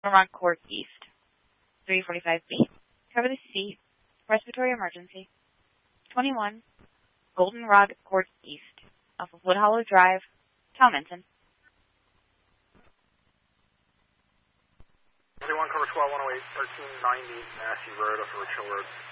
Goldenrod Court East. 345B. Cover the seat. Respiratory emergency. 21. Goldenrod Court East. Off of Wood Hollow Drive, Talmenton. 21, cover squad 108, 1390 Massey Road off of Richhill Road.